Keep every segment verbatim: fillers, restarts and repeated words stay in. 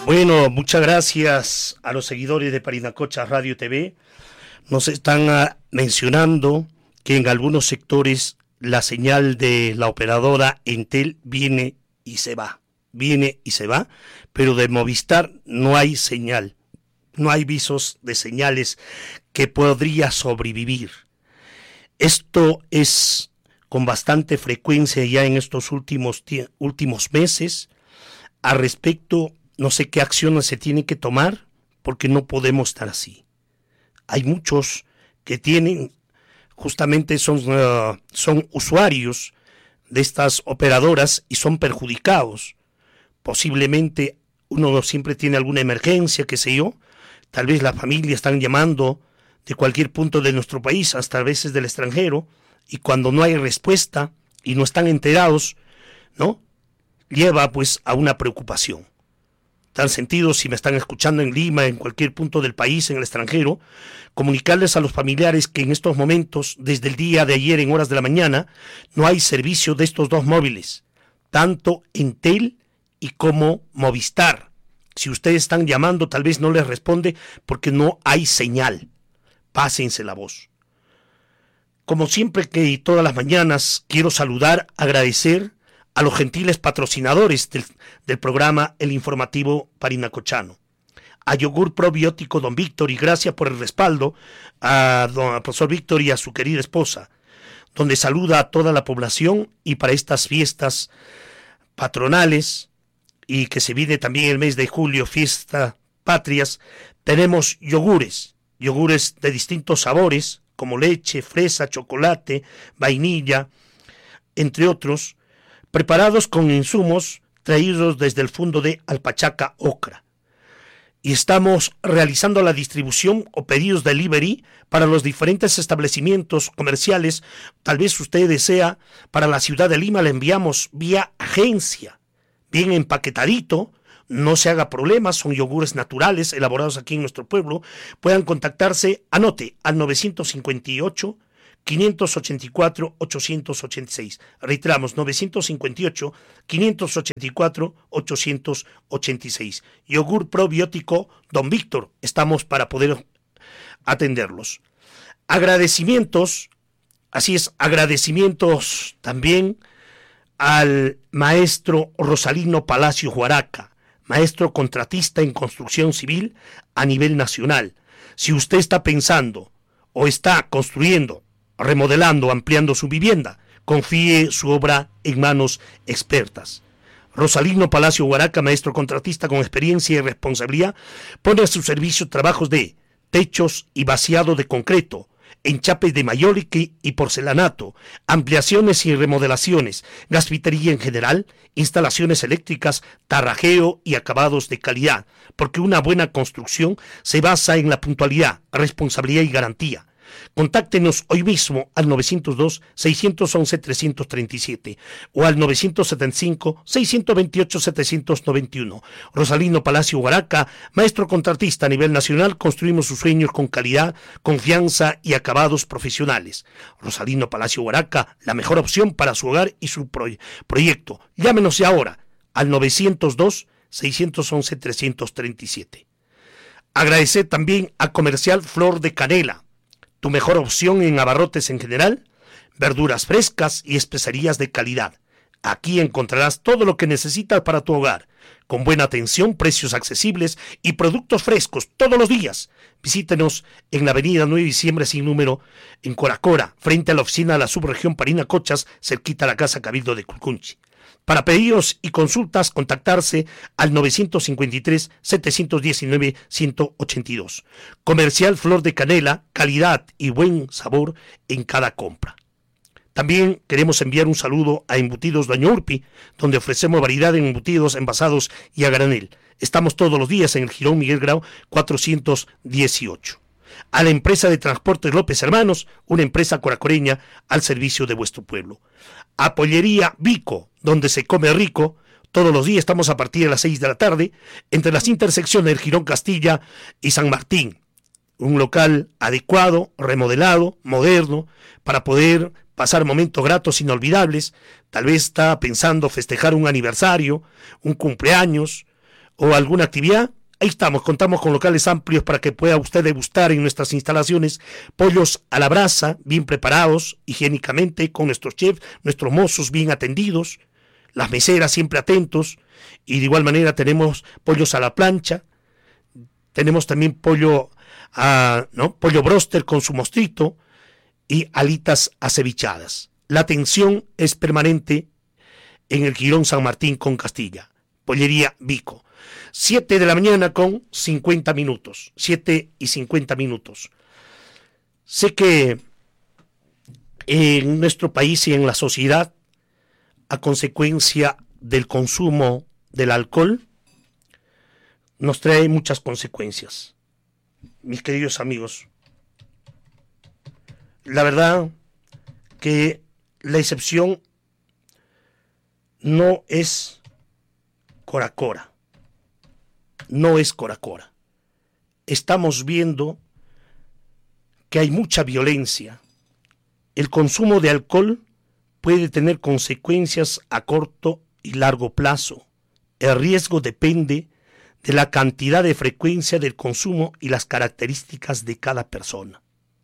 Bueno, muchas gracias a los seguidores de Parinacocha Radio T V. Nos están uh, mencionando que en algunos sectores la señal de la operadora Entel viene y se va, viene y se va, pero de Movistar no hay señal, no hay visos de señales que podría sobrevivir. Esto es con bastante frecuencia ya en estos últimos, últimos meses. Al respecto, no sé qué acciones se tienen que tomar, porque no podemos estar así. Hay muchos que tienen, justamente son, uh, son usuarios de estas operadoras y son perjudicados. Posiblemente uno no siempre tiene alguna emergencia, qué sé yo. Tal vez la familia están llamando de cualquier punto de nuestro país, hasta a veces del extranjero, y cuando no hay respuesta y no están enterados, ¿no?, lleva pues a una preocupación. Tal sentido, si me están escuchando en Lima, en cualquier punto del país, en el extranjero, comunicarles a los familiares que en estos momentos, desde el día de ayer en horas de la mañana, no hay servicio de estos dos móviles, tanto Entel y como Movistar. Si ustedes están llamando, tal vez no les responde porque no hay señal. Pásense la voz. Como siempre que y todas las mañanas, quiero saludar, agradecer a los gentiles patrocinadores del, del programa El Informativo Parinacochano. A Yogur Probiótico Don Víctor, y gracias por el respaldo a don al profesor Víctor y a su querida esposa, donde saluda a toda la población y para estas fiestas patronales y que se viene también el mes de julio, fiesta patrias, tenemos yogures, yogures de distintos sabores como leche, fresa, chocolate, vainilla, entre otros, preparados con insumos traídos desde el fondo de Alpachaca, Ocra. Y estamos realizando la distribución o pedidos delivery para los diferentes establecimientos comerciales. Tal vez usted desea para la ciudad de Lima, le enviamos vía agencia, bien empaquetadito, no se haga problemas, son yogures naturales elaborados aquí en nuestro pueblo. Puedan contactarse, anote, al novecientos cincuenta y ocho, quinientos ochenta y cuatro, ochocientos ochenta y seis. Reiteramos, novecientos cincuenta y ocho, quinientos ochenta y cuatro, ochocientos ochenta y seis. Yogur probiótico Don Víctor, estamos para poder atenderlos. Agradecimientos, así es, agradecimientos también al maestro Rosalino Palacio Huaraca, maestro contratista en construcción civil a nivel nacional. Si usted está pensando o está construyendo, remodelando, ampliando su vivienda, confíe su obra en manos expertas. Rosalino Palacio Huaraca, maestro contratista con experiencia y responsabilidad, pone a su servicio trabajos de techos y vaciado de concreto, enchapes de mayólica y porcelanato, ampliaciones y remodelaciones, gasfitería en general, instalaciones eléctricas, tarrajeo y acabados de calidad, porque una buena construcción se basa en la puntualidad, responsabilidad y garantía. Contáctenos hoy mismo al novecientos dos, seiscientos once, trescientos treinta y siete o al novecientos setenta y cinco, seiscientos veintiocho, setecientos noventa y uno. Rosalino Palacio Huaraca, maestro contratista a nivel nacional, construimos sus sueños con calidad, confianza y acabados profesionales. Rosalino Palacio Huaraca, la mejor opción para su hogar y su proy- proyecto. Llámenos ahora al novecientos dos, seiscientos once, trescientos treinta y siete. Agradecer también a Comercial Flor de Canela, tu mejor opción en abarrotes en general, verduras frescas y especiarías de calidad. Aquí encontrarás todo lo que necesitas para tu hogar, con buena atención, precios accesibles y productos frescos todos los días. Visítenos en la avenida nueve de diciembre sin número, en Coracora, frente a la oficina de la subregión Parinacochas, cerquita a la Casa Cabildo de Culcunchi. Para pedidos y consultas, contactarse al novecientos cincuenta y tres, setecientos diecinueve, ciento ochenta y dos. Comercial Flor de Canela, calidad y buen sabor en cada compra. También queremos enviar un saludo a Embutidos Doña Urpi, donde ofrecemos variedad de embutidos envasados y a granel. Estamos todos los días en el Jirón Miguel Grau cuatrocientos dieciocho. A la empresa de transportes López Hermanos, una empresa coracoreña al servicio de vuestro pueblo. A Pollería Vico, donde se come rico. Todos los días estamos a partir de las seis de la tarde, entre las intersecciones del Jirón Castilla y San Martín. Un local adecuado, remodelado, moderno, para poder pasar momentos gratos inolvidables. Tal vez está pensando festejar un aniversario, un cumpleaños, o alguna actividad, ahí estamos, contamos con locales amplios para que pueda usted degustar en nuestras instalaciones pollos a la brasa, bien preparados, higiénicamente, con nuestros chefs, nuestros mozos bien atendidos, las meseras siempre atentos, y de igual manera tenemos pollos a la plancha, tenemos también pollo, a, ¿no? pollo broster con su mostrito y alitas acevichadas. La atención es permanente en el Jirón San Martín con Castilla, Pollería Vico. siete de la mañana con cincuenta minutos, siete y cincuenta minutos. Sé que en nuestro país y en la sociedad, a consecuencia del consumo del alcohol, nos trae muchas consecuencias. Mis queridos amigos, la verdad que la excepción no es Coracora, no es Coracora. Estamos viendo que hay mucha violencia. El consumo de alcohol puede tener consecuencias a corto y largo plazo. El riesgo depende de la cantidad de frecuencia del consumo y las características de cada persona.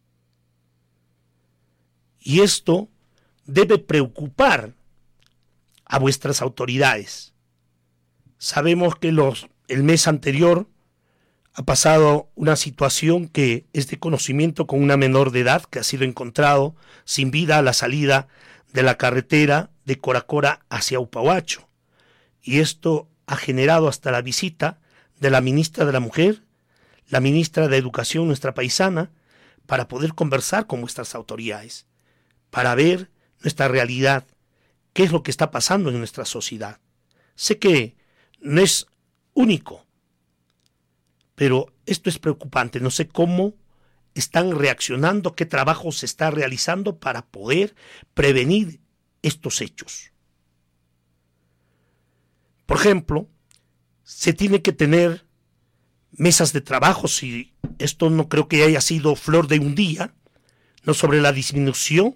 Y esto debe preocupar a vuestras autoridades. Sabemos que los, el mes anterior ha pasado una situación que es de conocimiento con una menor de edad que ha sido encontrado sin vida a la salida de la carretera de Coracora hacia Upahuacho. Y esto ha generado hasta la visita de la ministra de la Mujer, la ministra de Educación, nuestra paisana, para poder conversar con nuestras autoridades, para ver nuestra realidad, qué es lo que está pasando en nuestra sociedad. Sé que no es único, pero esto es preocupante. No sé cómo están reaccionando, qué trabajo se está realizando para poder prevenir estos hechos. Por ejemplo, se tiene que tener mesas de trabajo, si esto no creo que haya sido flor de un día, no, sobre la disminución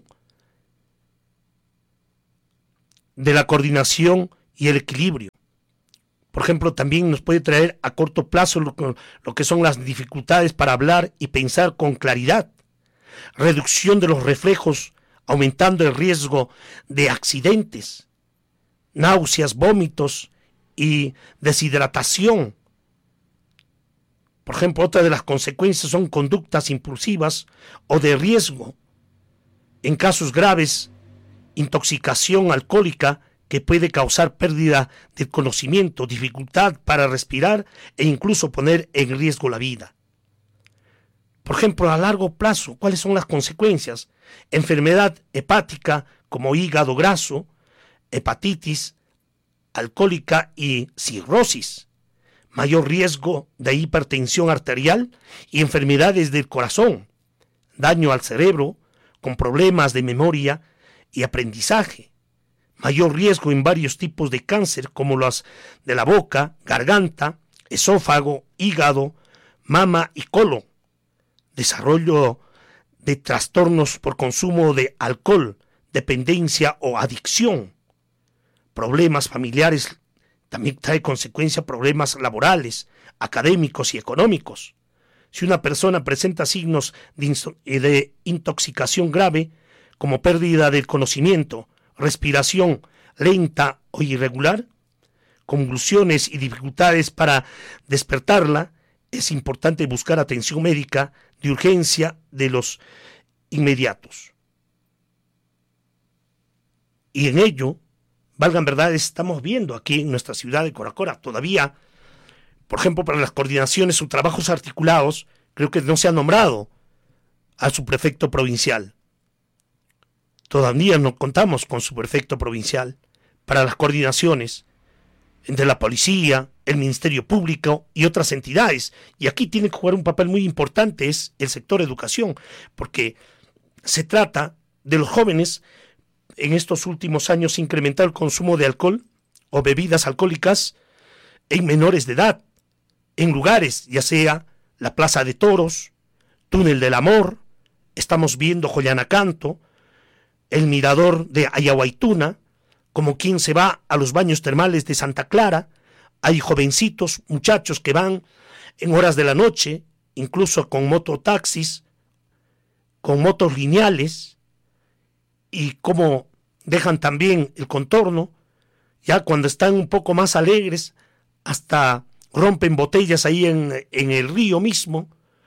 de la coordinación y el equilibrio. Por ejemplo, también nos puede traer a corto plazo lo, lo que son las dificultades para hablar y pensar con claridad, reducción de los reflejos, aumentando el riesgo de accidentes, náuseas, vómitos y deshidratación. Por ejemplo, otra de las consecuencias son conductas impulsivas o de riesgo. En casos graves, intoxicación alcohólica que puede causar pérdida del conocimiento, dificultad para respirar e incluso poner en riesgo la vida. Por ejemplo, a largo plazo, ¿cuáles son las consecuencias? Enfermedad hepática como hígado graso, hepatitis alcohólica y cirrosis, mayor riesgo de hipertensión arterial y enfermedades del corazón, daño al cerebro con problemas de memoria y aprendizaje, mayor riesgo en varios tipos de cáncer como los de la boca, garganta, esófago, hígado, mama y colon, desarrollo de trastornos por consumo de alcohol, dependencia o adicción, problemas familiares, también trae consecuencia problemas laborales, académicos y económicos. Si una persona presenta signos de, de intoxicación grave, como pérdida del conocimiento, respiración lenta o irregular, convulsiones y dificultades para despertarla, es importante buscar atención médica de urgencia de los inmediatos. Y en ello, valgan verdades, estamos viendo aquí en nuestra ciudad de Coracora, todavía, por ejemplo, para las coordinaciones o trabajos articulados, creo que no se ha nombrado a su prefecto provincial. Todavía no contamos con su prefecto provincial para las coordinaciones entre la policía, el Ministerio Público y otras entidades. Y aquí tiene que jugar un papel muy importante es el sector educación, porque se trata de los jóvenes. En estos últimos años incrementar el consumo de alcohol o bebidas alcohólicas en menores de edad, en lugares, ya sea la Plaza de Toros, Túnel del Amor, estamos viendo Joyanacanto, el mirador de Ayahuaytuna, como quien se va a los baños termales de Santa Clara hay jovencitos, muchachos que van en horas de la noche, incluso con mototaxis, con motos lineales, y cómo dejan también el contorno, ya cuando están un poco más alegres, hasta rompen botellas ahí en, en el río mismo,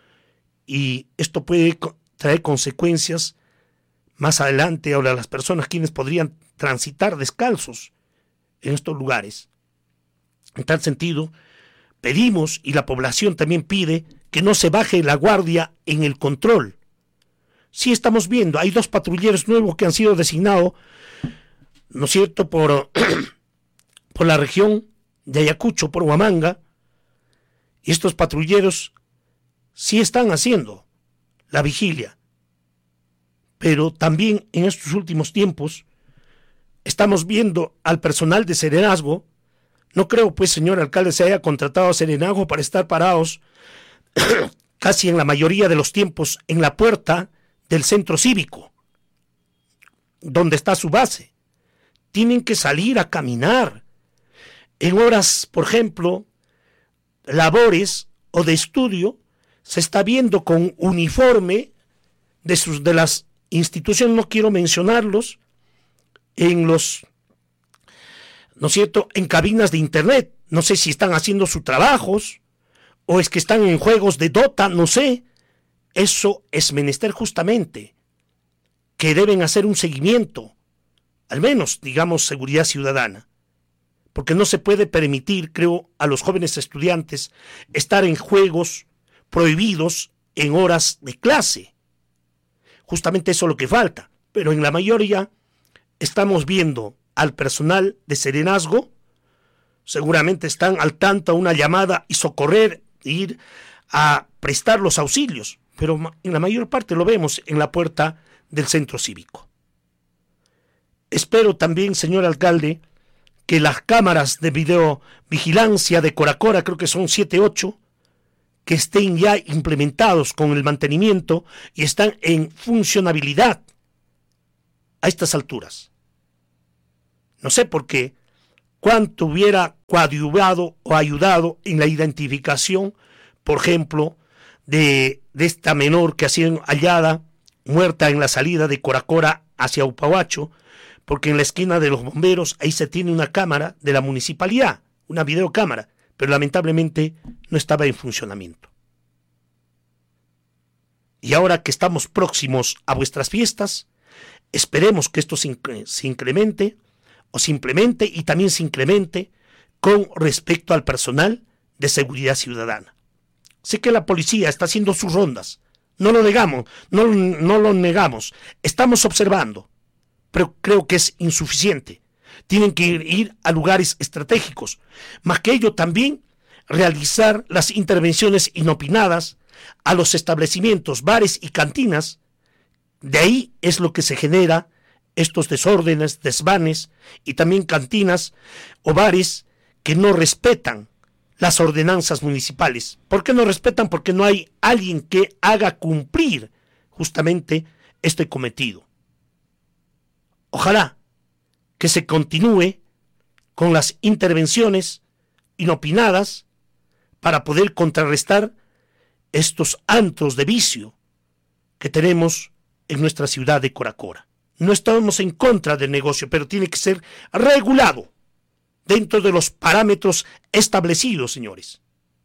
y esto puede traer consecuencias más adelante. Ahora, las personas quienes podrían transitar descalzos en estos lugares. En tal sentido, pedimos, y la población también pide, que no se baje la guardia en el control. Sí estamos viendo, hay dos patrulleros nuevos que han sido designados, ¿no es cierto?, por, por la región de Ayacucho, por Huamanga, y estos patrulleros sí están haciendo la vigilia. Pero también en estos últimos tiempos estamos viendo al personal de Serenazgo. No creo, pues, señor alcalde, se haya contratado a Serenazgo para estar parados casi en la mayoría de los tiempos en la puerta del centro cívico, donde está su base. Tienen que salir a caminar. En horas, por ejemplo, labores o de estudio, se está viendo con uniforme de, sus, de las instituciones, no quiero mencionarlos, en los, ¿no es cierto?, en cabinas de internet. No sé si están haciendo sus trabajos o es que están en juegos de Dota, no sé. Eso es menester justamente que deben hacer un seguimiento, al menos, digamos, seguridad ciudadana, porque no se puede permitir, creo, a los jóvenes estudiantes estar en juegos prohibidos en horas de clase. Justamente eso es lo que falta, pero en la mayoría estamos viendo al personal de Serenazgo, seguramente están al tanto a una llamada y socorrer, ir a prestar los auxilios, pero en la mayor parte lo vemos en la puerta del centro cívico. Espero también, señor alcalde, que las cámaras de videovigilancia de Coracora, creo que son siete, ocho, que estén ya implementados con el mantenimiento y están en funcionabilidad a estas alturas. No sé por qué, cuánto hubiera coadyuvado o ayudado en la identificación, por ejemplo, de, de esta menor que ha sido hallada muerta en la salida de Coracora hacia Upahuacho, porque en la esquina de los bomberos ahí se tiene una cámara de la municipalidad, una videocámara, pero lamentablemente no estaba en funcionamiento. Y ahora que estamos próximos a vuestras fiestas, esperemos que esto se, incre- se incremente o se implemente y también se incremente con respecto al personal de seguridad ciudadana. Sé que la policía está haciendo sus rondas, no lo negamos, no, no lo negamos, estamos observando, pero creo que es insuficiente. Tienen que ir, ir a lugares estratégicos, más que ello también realizar las intervenciones inopinadas a los establecimientos, bares y cantinas. De ahí es lo que se genera estos desórdenes, desvanes, y también cantinas o bares que no respetan las ordenanzas municipales. ¿Por qué no respetan? Porque no hay alguien que haga cumplir justamente este cometido. Ojalá que se continúe con las intervenciones inopinadas para poder contrarrestar estos antros de vicio que tenemos en nuestra ciudad de Coracora. No estamos en contra del negocio, pero tiene que ser regulado dentro de los parámetros establecidos, señores.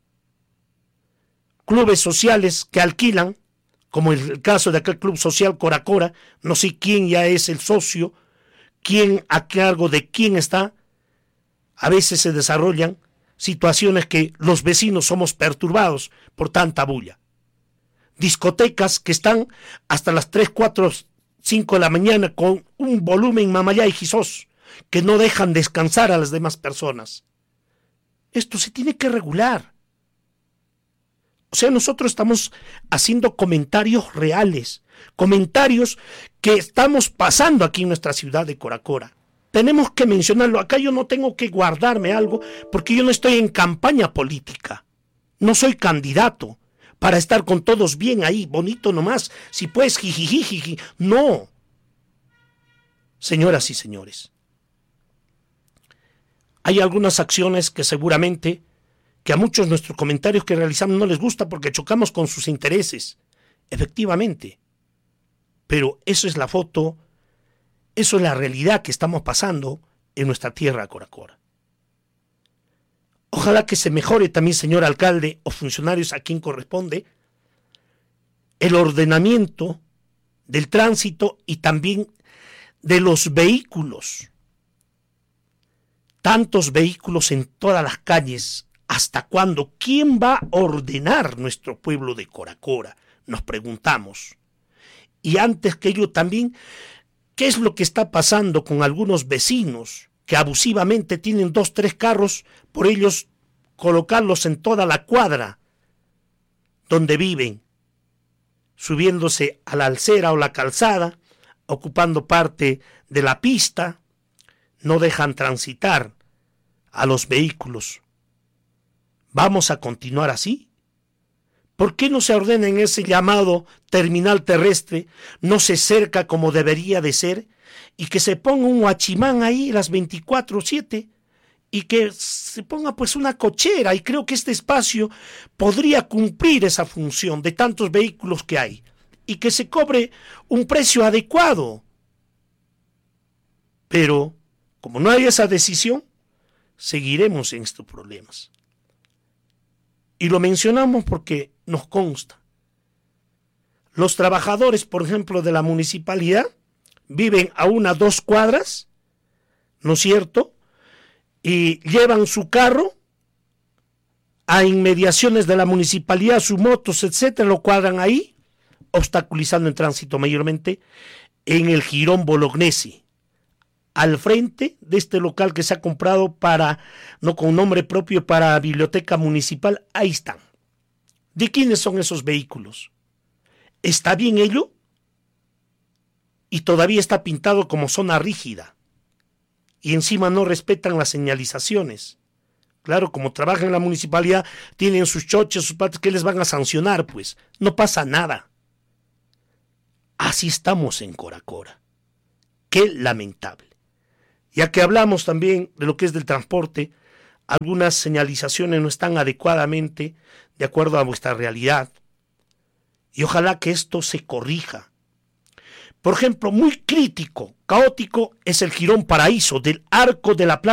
Clubes sociales que alquilan, como el caso de aquel Club Social Coracora, no sé quién ya es el socio, quién a cargo de quién está. A veces se desarrollan situaciones que los vecinos somos perturbados por tanta bulla. Discotecas que están hasta las tres, cuatro, cinco de la mañana con un volumen mamayá y gisós que no dejan descansar a las demás personas. Esto se tiene que regular. O sea, nosotros estamos haciendo comentarios reales, comentarios que estamos pasando aquí en nuestra ciudad de Coracora. Tenemos que mencionarlo. Acá yo no tengo que guardarme algo porque yo no estoy en campaña política. No soy candidato para estar con todos bien ahí, bonito nomás. Si puedes, jijijijiji. No. Señoras y señores, Hay algunas acciones que seguramente que a muchos nuestros comentarios que realizamos no les gusta porque chocamos con sus intereses. Efectivamente. Pero eso es la foto, eso es la realidad que estamos pasando en nuestra tierra Coracora. Ojalá que se mejore también, señor alcalde o funcionarios a quien corresponde, el ordenamiento del tránsito y también de los vehículos. Tantos vehículos en todas las calles. ¿Hasta cuándo? ¿Quién va a ordenar nuestro pueblo de Coracora? Nos preguntamos. Y antes que ello también, ¿qué es lo que está pasando con algunos vecinos que abusivamente tienen dos, tres carros, por ellos colocarlos en toda la cuadra donde viven, subiéndose a la alcera o la calzada, ocupando parte de la pista, no dejan transitar a los vehículos? ¿Vamos a continuar así? ¿Por qué no se ordena en ese llamado terminal terrestre, no se cerca como debería de ser, y que se ponga un guachimán ahí las veinticuatro siete y que se ponga pues una cochera? Y creo que este espacio podría cumplir esa función de tantos vehículos que hay y que se cobre un precio adecuado. Pero como no hay esa decisión, seguiremos en estos problemas. Y lo mencionamos porque nos consta. Los trabajadores, por ejemplo, de la municipalidad, viven a una, dos cuadras, ¿no es cierto? Y llevan su carro a inmediaciones de la municipalidad, sus motos, etcétera, lo cuadran ahí, obstaculizando el tránsito mayormente en el Jirón Bolognesi, al frente de este local que se ha comprado para, no con nombre propio, para biblioteca municipal. Ahí están. ¿De quiénes son esos vehículos? ¿Está bien ello? Y todavía está pintado como zona rígida. Y encima no respetan las señalizaciones. Claro, como trabajan en la municipalidad, tienen sus choches, sus patas, ¿qué les van a sancionar? Pues no pasa nada. Así estamos en Coracora. Qué lamentable. Ya que hablamos también de lo que es del transporte, algunas señalizaciones no están adecuadamente de acuerdo a vuestra realidad. Y ojalá que esto se corrija. Por ejemplo, muy crítico, caótico, es el Jirón Paraíso del Arco de la Plaza